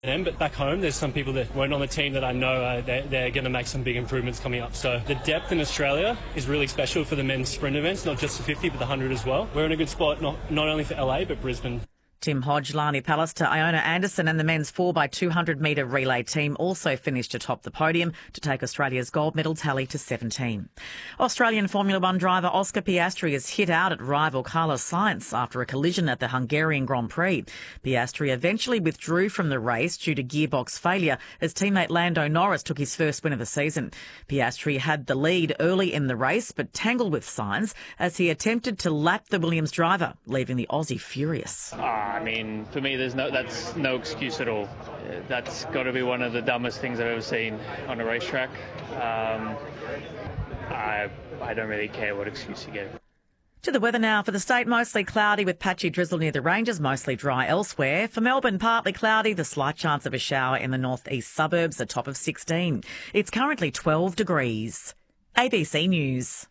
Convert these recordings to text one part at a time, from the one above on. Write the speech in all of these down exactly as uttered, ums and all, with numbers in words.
them, but back home there's some people that weren't on the team that I know uh, they're, they're going to make some big improvements coming up. So the depth in Australia is really special for the men's sprint events, not just the fifty but the one hundred as well. We're in a good spot not, not only for L A but Brisbane. Tim Hodge, Lani Pallister, Iona Anderson and the men's four by two hundred metre relay team also finished atop the podium to take Australia's gold medal tally to seventeen. Australian Formula One driver Oscar Piastri is hit out at rival Carlos Sainz after a collision at the Hungarian Grand Prix. Piastri eventually withdrew from the race due to gearbox failure as teammate Lando Norris took his first win of the season. Piastri had the lead early in the race but tangled with Sainz as he attempted to lap the Williams driver, leaving the Aussie furious. I mean, for me, there's no that's no excuse at all. That's got to be one of the dumbest things I've ever seen on a racetrack. Um, I I don't really care what excuse you give. To the weather now for the state, mostly cloudy with patchy drizzle near the ranges, mostly dry elsewhere. For Melbourne, partly cloudy, the slight chance of a shower in the northeast suburbs, a top of sixteen. It's currently twelve degrees. A B C News.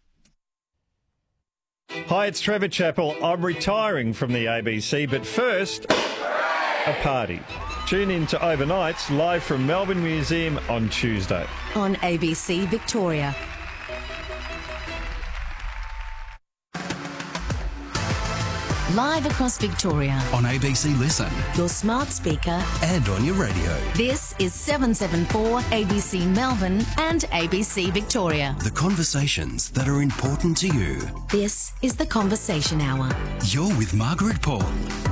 Hi, it's Trevor Chappell. I'm retiring from the A B C, but first, a party. Tune in to Overnights live from Melbourne Museum on Tuesday. On A B C Victoria. Live across Victoria. On A B C Listen. Your smart speaker. And on your radio. This is seven seven four A B C Melbourne and A B C Victoria. The conversations that are important to you. This is The Conversation Hour. You're with Margaret Paul.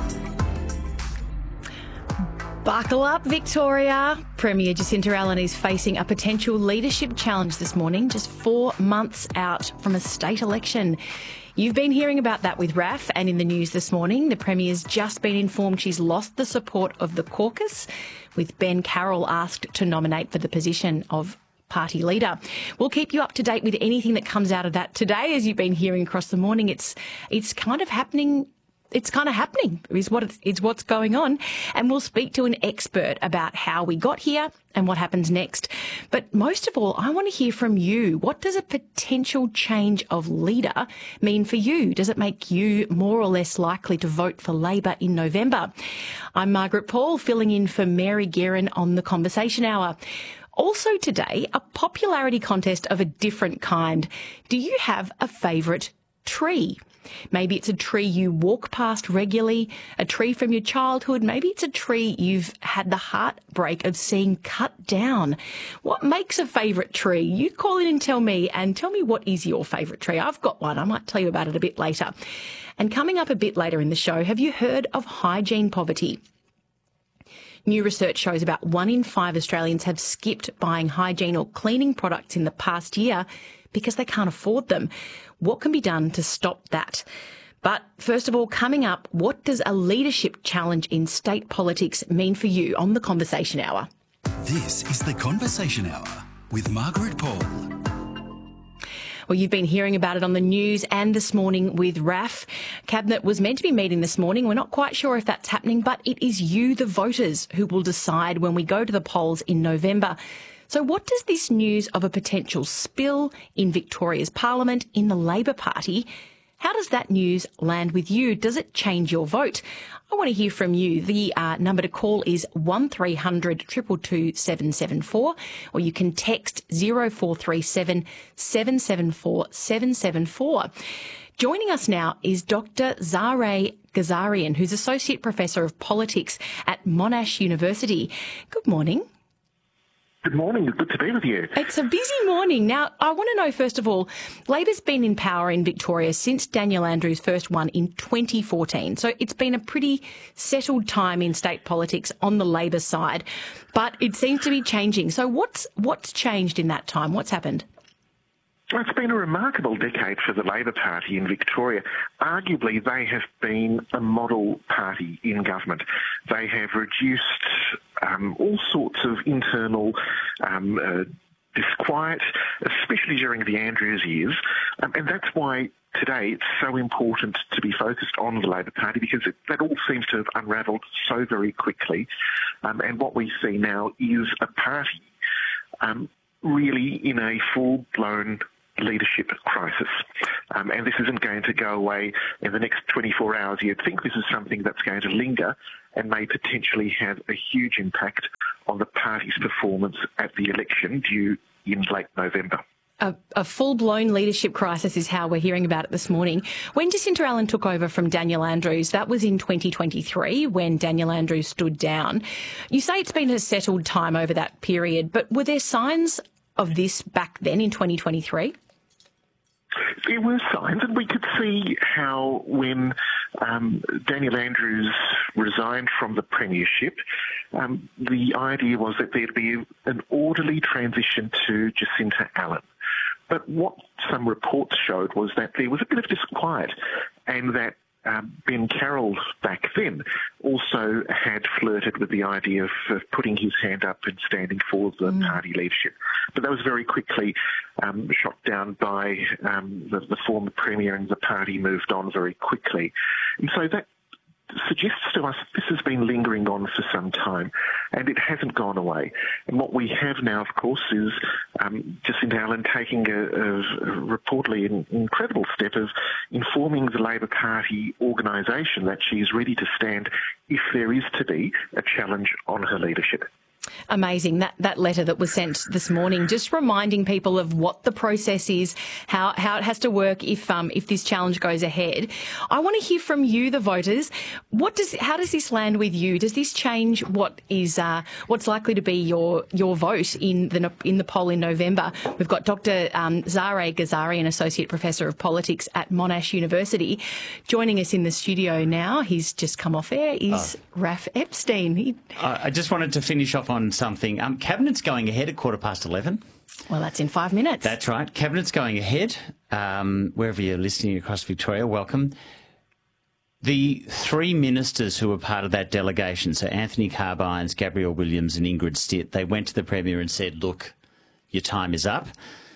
Buckle up, Victoria. Premier Jacinta Allen is facing a potential leadership challenge this morning, just four months out from a state election. You've been hearing about that with R A F, and in the news this morning, the Premier's just been informed she's lost the support of the caucus, with Ben Carroll asked to nominate for the position of party leader. We'll keep you up to date with anything that comes out of that today. As you've been hearing across the morning, it's it's kind of happening. It's kind of happening is what it's, it's what's going on. And we'll speak to an expert about how we got here and what happens next. But most of all, I want to hear from you. What does a potential change of leader mean for you? Does it make you more or less likely to vote for Labor in November? I'm Margaret Paul, filling in for Mary Guerin on The Conversation Hour. Also today, a popularity contest of a different kind. Do you have a favourite tree? Maybe it's a tree you walk past regularly, a tree from your childhood. Maybe it's a tree you've had the heartbreak of seeing cut down. What makes a favourite tree? You call in and tell me, and tell me what is your favourite tree. I've got one. I might tell you about it a bit later. And coming up a bit later in the show, have you heard of hygiene poverty? New research shows about one in five Australians have skipped buying hygiene or cleaning products in the past year because they can't afford them. What can be done to stop that? But first of all, coming up, what does a leadership challenge in state politics mean for you on The Conversation Hour? This is The Conversation Hour with Margaret Paul. Well, you've been hearing about it on the news and this morning with R A F. Cabinet was meant to be meeting this morning. We're not quite sure if that's happening, but it is you, the voters, who will decide when we go to the polls in November. So what does this news of a potential spill in Victoria's Parliament in the Labor Party, how does that news land with you? Does it change your vote? I want to hear from you. The uh, number to call is one three hundred two two two seven seven four, or you can text zero four three seven seven seven four seven seven four. Joining us now is Doctor Zahra Ghazarian, who's Associate Professor of Politics at Monash University. Good morning. Good morning. Good to be with you. It's a busy morning. Now, I want to know, first of all, Labor's been in power in Victoria since Daniel Andrews first won in twenty fourteen. So it's been a pretty settled time in state politics on the Labor side, but it seems to be changing. So what's what's changed in that time? What's happened? Well, it's been a remarkable decade for the Labor Party in Victoria. Arguably, they have been a model party in government. They have reduced um, all sorts of internal um, uh, disquiet, especially during the Andrews years. Um, and that's why today it's so important to be focused on the Labor Party, because it, that all seems to have unravelled so very quickly. Um, and what we see now is a party um, really in a full-blown leadership crisis. Um, and this isn't going to go away in the next twenty-four hours. You'd think this is something that's going to linger and may potentially have a huge impact on the party's performance at the election due in late November. A, a full-blown leadership crisis is how we're hearing about it this morning. When Jacinta Allen took over from Daniel Andrews, that was in twenty twenty-three when Daniel Andrews stood down. You say it's been a settled time over that period, but were there signs of this back then in twenty twenty-three? There were signs, and we could see how when um, Daniel Andrews resigned from the premiership, um, the idea was that there'd be an orderly transition to Jacinta Allen. But what some reports showed was that there was a bit of disquiet, and that um, Ben Carroll back then also had flirted with the idea of, of putting his hand up and standing for the mm. party leadership. But that was very quickly um, shot down by um, the, the former premier, and the party moved on very quickly. And so that suggests to us this has been lingering on for some time, and it hasn't gone away. And what we have now, of course, is um, Jacinta Allen taking a, a, a reportedly an incredible step of informing the Labor Party organisation that she's ready to stand if there is to be a challenge on her leadership. Amazing. That that letter that was sent this morning, just reminding people of what the process is, how how it has to work if um if this challenge goes ahead. I want to hear from you, the voters. What does how does this land with you? Does this change what is uh, what's likely to be your your vote in the in the poll in November? We've got Doctor Um, Zahra Ghazarian, Associate Professor of Politics at Monash University, joining us in the studio now. He's just come off air. Is oh. Raf Epstein? He... I just wanted to finish off on something. Um, Cabinet's going ahead at quarter past eleven. Well, that's in five minutes. That's right. Cabinet's going ahead. Um, wherever you're listening across Victoria, welcome. The three ministers who were part of that delegation, so Anthony Carbines, Gabrielle Williams and Ingrid Stitt, they went to the Premier and said, look, your time is up.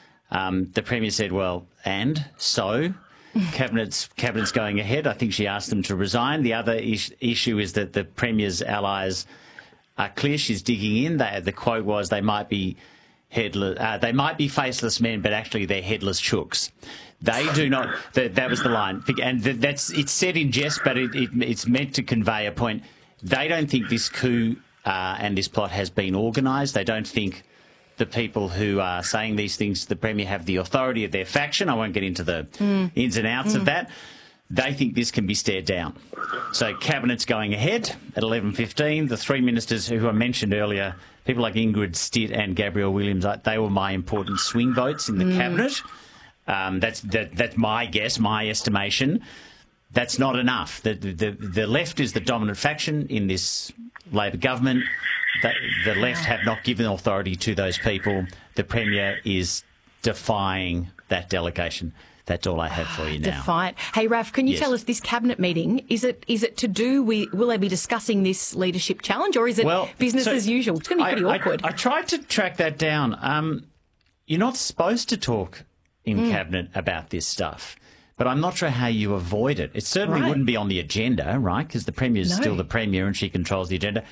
Um, the Premier said, well, and so... Cabinet's, Cabinet's going ahead. I think she asked them to resign. The other is, issue is that the Premier's allies are clear. She's digging in. They, the quote was, they might be headless, uh, they might be faceless men, but actually they're headless chooks. They do not, that, that was the line. And that's, it's said in jest, but it, it, it's meant to convey a point. They don't think this coup uh, and this plot has been organised. They don't think the people who are saying these things to the Premier have the authority of their faction. I won't get into the mm. ins and outs mm. of that. They think this can be stared down. So Cabinet's going ahead at eleven fifteen. The three ministers who I mentioned earlier, people like Ingrid Stitt and Gabrielle Williams, they were my important swing votes in the mm. Cabinet. Um, that's that, that's my guess, my estimation. That's not enough. The, the, the left is the dominant faction in this Labor government. The, the left have not given authority to those people. The Premier is defying that delegation. That's all I have for you now. Defiant. Hey, Raf, can you yes. tell us this Cabinet meeting, is it is it to do with, will they be discussing this leadership challenge, or is it well, business so as usual? It's going to be pretty I, awkward. I, I tried to track that down. Um, you're not supposed to talk in mm. Cabinet about this stuff, but I'm not sure how you avoid it. It certainly right. wouldn't be on the agenda, right, because the Premier is no. still the Premier and she controls the agenda.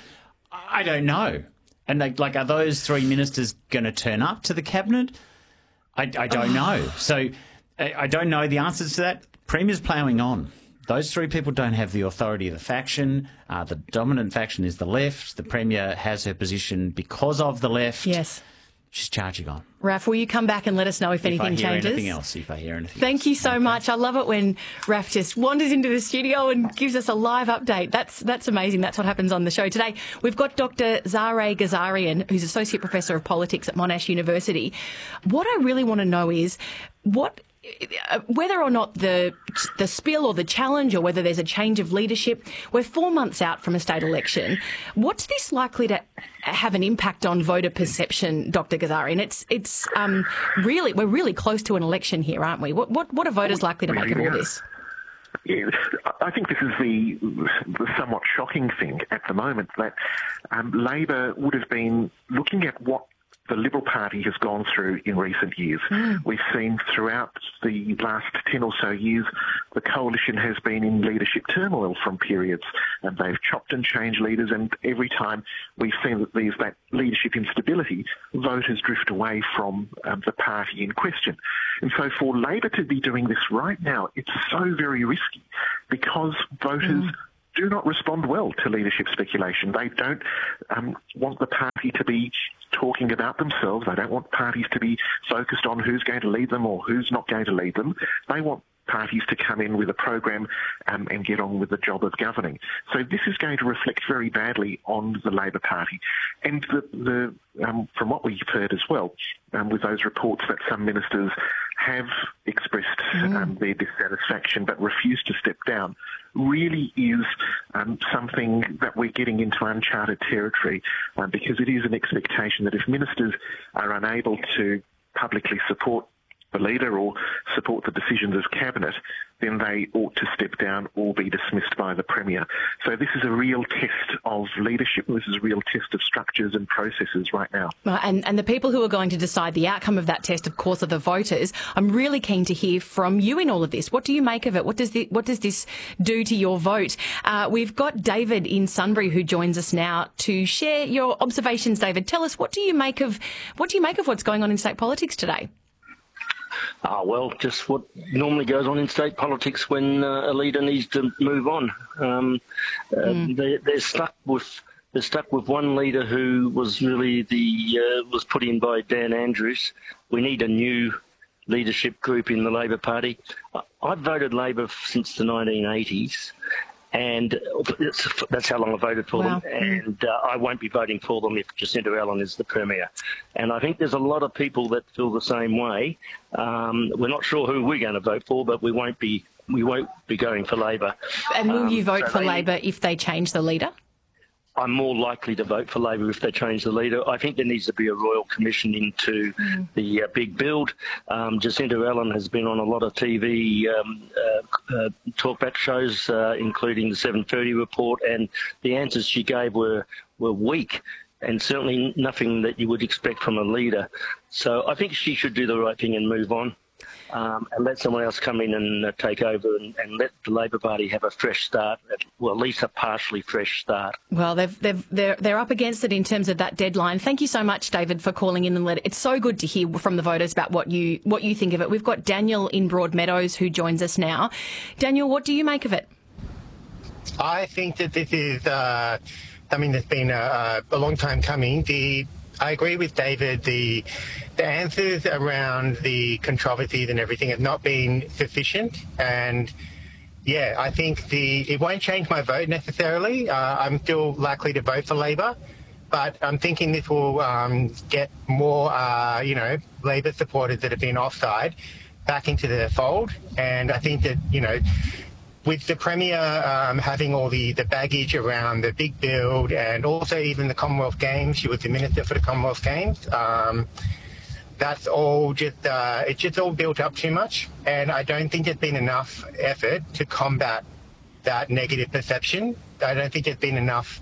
I don't know. And, they, like, are those three ministers going to turn up to the Cabinet? I, I don't know. So I, I don't know the answers to that. Premier's ploughing on. Those three people don't have the authority of the faction. Uh, the dominant faction is the left. The Premier has her position because of the left. Yes. She's charging on. Raf, will you come back and let us know if, if anything changes? If I hear anything else, if I hear anything Thank else. you so okay. much. I love it when Raf just wanders into the studio and gives us a live update. That's that's amazing. That's what happens on the show today. We've got Doctor Zahra Ghazarian, who's Associate Professor of Politics at Monash University. What I really want to know is what... whether or not the the spill or the challenge, or whether there's a change of leadership, we're four months out from a state election. What's this likely to have an impact on voter perception, Doctor Ghazarian? It's it's um really we're really close to an election here, aren't we? What what what are voters likely to make of all this? Yeah, I think this is the, the somewhat shocking thing at the moment, that um, Labor would have been looking at what the Liberal Party has gone through in recent years. Mm. We've seen throughout the last ten or so years, the coalition has been in leadership turmoil from periods, and they've chopped and changed leaders, and every time we've seen that there's that leadership instability, voters drift away from um, the party in question. And so for Labor to be doing this right now, it's so very risky, because voters mm. do not respond well to leadership speculation. They don't um, want the party to be talking about themselves. They don't want parties to be focused on who's going to lead them or who's not going to lead them. They want parties to come in with a program um, and get on with the job of governing. So this is going to reflect very badly on the Labor Party. And the, the um, from what we've heard as well, um, with those reports that some ministers have expressed mm. um, their dissatisfaction but refused to step down, really is um, something that we're getting into uncharted territory, um, because it is an expectation that if ministers are unable to publicly support the leader or support the decisions of cabinet, then they ought to step down or be dismissed by the Premier. So this is a real test of leadership. This is a real test of structures and processes right now. And, and the people who are going to decide the outcome of that test, of course, are the voters. I'm really keen to hear from you in all of this. What do you make of it? What does the, what does this do to your vote? Uh, we've got David in Sunbury who joins us now to share your observations. David, tell us, what do you make of what do you make of what's going on in state politics today? Ah, well, just what normally goes on in state politics when uh, a leader needs to move on. Um, uh, mm. they, they're stuck with they're stuck with one leader who was really the uh, was put in by Dan Andrews. We need a new leadership group in the Labor Party. I've voted Labor since the nineteen eighties. And that's how long I voted for wow. them. And uh, I won't be voting for them if Jacinta Allen is the Premier. And I think there's a lot of people that feel the same way. Um, we're not sure who we're going to vote for, but we won't be we won't be going for Labor. And will you vote um, so for they, Labor if they change the leader? I'm more likely to vote for Labor if they change the leader. I think there needs to be a royal commission into mm. the uh, big build. Um, Jacinta Allen has been on a lot of T V um, uh, uh, talkback shows, uh, including the seven thirty report, and the answers she gave were, were weak and certainly nothing that you would expect from a leader. So I think she should do the right thing and move on. Um, and let someone else come in and uh, take over and, and let the Labor Party have a fresh start, well, at least a partially fresh start. Well, they've, they've, they're, they're up against it in terms of that deadline. Thank you so much, David, for calling in and let it. It's so good to hear from the voters about what you what you think of it. We've got Daniel in Broadmeadows who joins us now. Daniel, what do you make of it? I think that this is uh, something that's been a, a long time coming. The I agree with David. The the answers around the controversies and everything have not been sufficient, and yeah, I think the it won't change my vote necessarily. Uh, I'm still likely to vote for Labor, but I'm thinking this will um, get more, uh, you know, Labor supporters that have been offside back into the fold, and I think that, you know, with the Premier um, having all the, the baggage around the big build and also even the Commonwealth Games, she was the Minister for the Commonwealth Games, um, that's all just, uh, it's just all built up too much. And I don't think there's been enough effort to combat that negative perception. I don't think there's been enough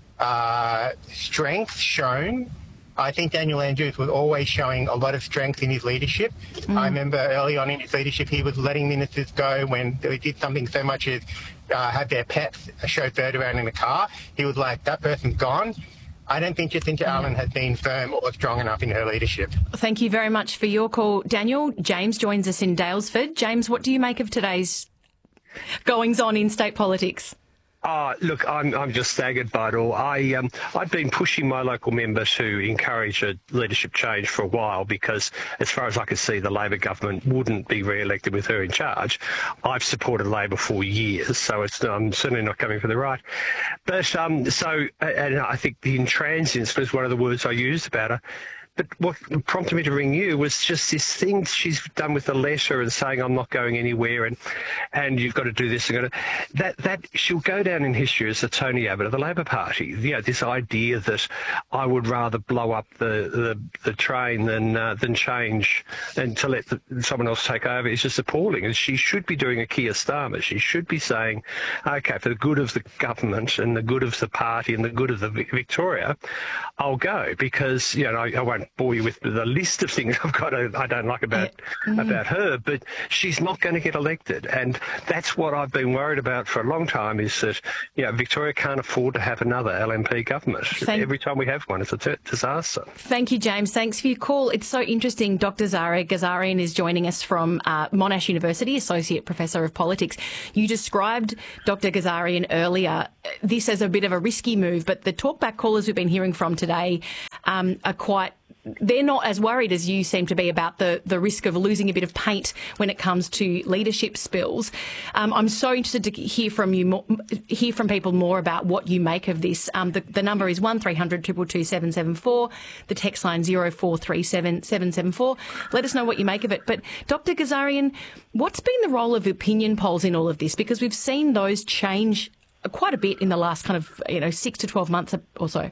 uh, strength shown. I think Daniel Andrews was always showing a lot of strength in his leadership. Mm. I remember early on in his leadership, he was letting ministers go when they did something so much as uh, have their pets chauffeured around in a car. He was like, that person's gone. I don't think Jacinta yeah. Allen has been firm or strong enough in her leadership. Thank you very much for your call, Daniel. James joins us in Daylesford. James, what do you make of today's goings-on in state politics? Oh, look, I'm I'm just staggered by it all. I um I've been pushing my local member to encourage a leadership change for a while because, as far as I could see, the Labor government wouldn't be re-elected with her in charge. I've supported Labor for years, so it's I'm certainly not coming for the right. But um so and I think the intransience was one of the words I used about her. But what prompted me to ring you was just this thing she's done with the letter and saying I'm not going anywhere and and you've got to do this and gonna, that that she'll go down in history as the Tony Abbott of the Labor Party. You know, this idea that I would rather blow up the the, the train than uh, than change and to let the, someone else take over is just appalling. And she should be doing a Keir Starmer. She should be saying, okay, for the good of the government and the good of the party and the good of the Victoria, I'll go because you know I, I won't won't bore you with the list of things I've got to, I don't like about mm. about her, but she's not going to get elected. And that's what I've been worried about for a long time, is that, you know, Victoria can't afford to have another L N P government. Thank Every time we have one, it's a t- disaster. Thank you, James. Thanks for your call. It's so interesting. Doctor Zara Ghazarian is joining us from uh, Monash University, Associate Professor of Politics. You described Doctor Ghazarian earlier, this as a bit of a risky move, but the talkback callers we've been hearing from today um, are quite they're not as worried as you seem to be about the, the risk of losing a bit of paint when it comes to leadership spills. Um, I'm so interested to hear from you, more, hear from people more about what you make of this. Um, the, the number is one three hundred two two two seven seven four, the text line zero four three seven seven seven four. Let us know what you make of it. But Doctor Ghazarian, what's been the role of opinion polls in all of this? Because we've seen those change quite a bit in the last kind of, you know, six to twelve months or so.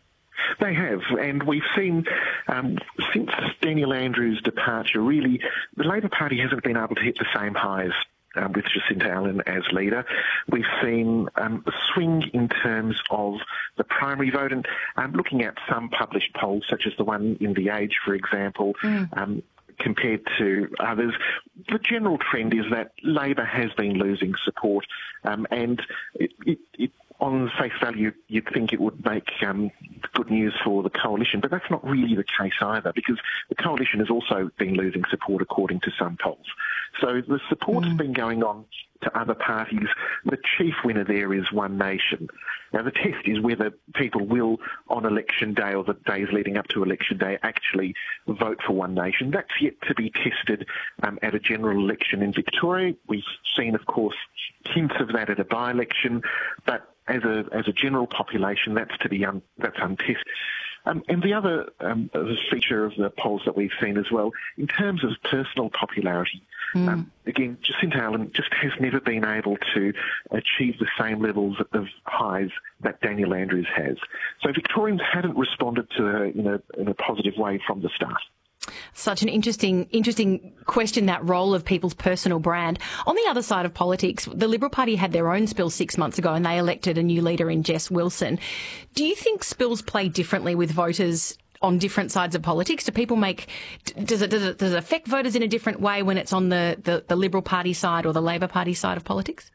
They have, and we've seen um, since Daniel Andrews' departure, really, the Labor Party hasn't been able to hit the same highs um, with Jacinta Allan as leader. We've seen um, a swing in terms of the primary vote, and um, looking at some published polls, such as the one in The Age, for example, mm. um, compared to others, the general trend is that Labor has been losing support, um, and it, it, it on face value, you'd think it would make um, good news for the coalition, but that's not really the case either, because the coalition has also been losing support according to some polls. So the support's mm. been going on to other parties. The chief winner there is One Nation. Now, the test is whether people will, on election day or the days leading up to election day, actually vote for One Nation. That's yet to be tested um, at a general election in Victoria. We've seen, of course, hints of that at a by-election, but as a as a general population, that's to be un, that's untested. Um, and the other um, feature of the polls that we've seen as well, in terms of personal popularity, mm. um, again, Jacinta Allan just has never been able to achieve the same levels of highs that Daniel Andrews has. So Victorians hadn't responded to her in a, in a positive way from the start. Such an interesting, interesting question, that role of people's personal brand. On the other side of politics, the Liberal Party had their own spill six months ago and they elected a new leader in Jess Wilson. Do you think spills play differently with voters on different sides of politics? Do people make, does it, does it, does it affect voters in a different way when it's on the, the, the Liberal Party side or the Labor Party side of politics?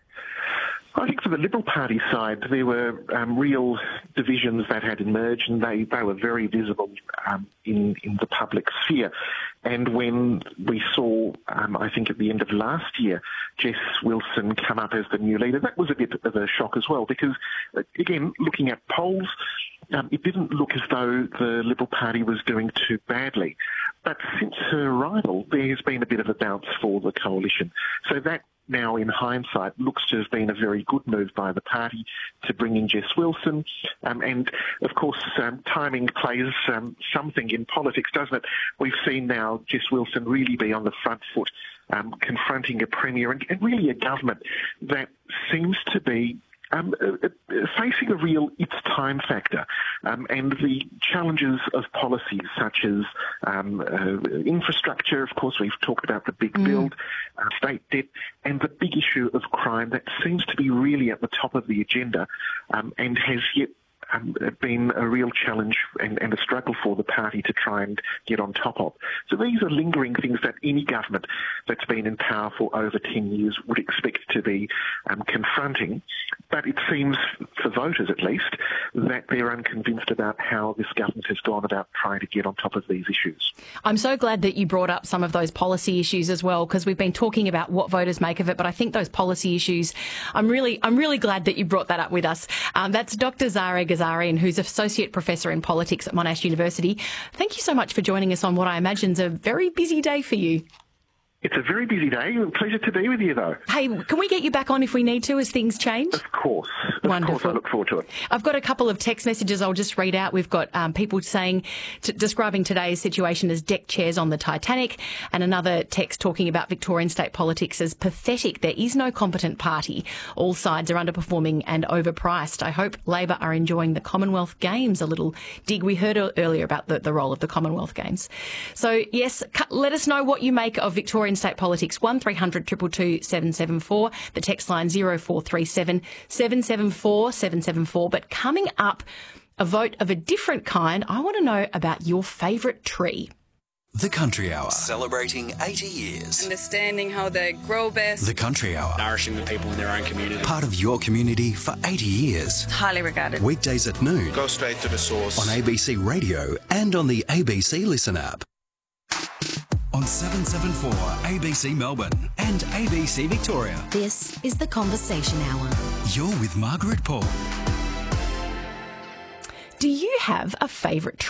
I think for the Liberal Party side, there were um, real divisions that had emerged, and they, they were very visible um, in, in the public sphere. And when we saw, um, I think at the end of last year, Jess Wilson come up as the new leader, that was a bit of a shock as well, because, again, looking at polls, um, it didn't look as though the Liberal Party was doing too badly. But since her arrival, there has been a bit of a bounce for the coalition. So that now, in hindsight, looks to have been a very good move by the party to bring in Jess Wilson. Um, and, of course, um, timing plays um, something in politics, doesn't it? We've seen now Jess Wilson really be on the front foot, um, confronting a premier and, and really a government that seems to be Um, uh, uh, facing a real it's time factor, um, and the challenges of policies such as um, uh, infrastructure. Of course, we've talked about the big mm. build, uh, state debt, and the big issue of crime that seems to be really at the top of the agenda, um, and has yet Um, been a real challenge and, and a struggle for the party to try and get on top of. So these are lingering things that any government that's been in power for over ten years would expect to be um, confronting. But it seems, for voters at least, that they're unconvinced about how this government has gone about trying to get on top of these issues. I'm so glad that you brought up some of those policy issues as well, because we've been talking about what voters make of it, but I think those policy issues, I'm really, I'm really glad that you brought that up with us. Um, that's Doctor Zara Ghazarian, who's Associate Professor in Politics at Monash University. Thank you so much for joining us on what I imagine is a very busy day for you. It's a very busy day. Pleasure to be with you, though. Hey, can we get you back on if we need to as things change? Of course. Of Wonderful. course, I look forward to it. I've got a couple of text messages I'll just read out. We've got um, people saying, t- describing today's situation as deck chairs on the Titanic, and another text talking about Victorian state politics as pathetic. There is no competent party. All sides are underperforming and overpriced. I hope Labor are enjoying the Commonwealth Games. A little dig we heard earlier about the, the role of the Commonwealth Games. So, yes, let us know what you make of Victorian state politics. one three hundred two two two seven seven four. The text line zero four three seven seven seven four seven seven four. But coming up a vote of a different kind. I want to know about your favourite tree. The Country Hour. Celebrating eighty years. Understanding how they grow best. The Country Hour. Nourishing the people in their own community. Part of your community for eighty years. Highly regarded. Weekdays at noon. Go straight to the source. On A B C Radio and on the A B C Listen app. On seven seven four A B C Melbourne and A B C Victoria. This is The Conversation Hour. You're with Margaret Paul. Do you have a favourite tree?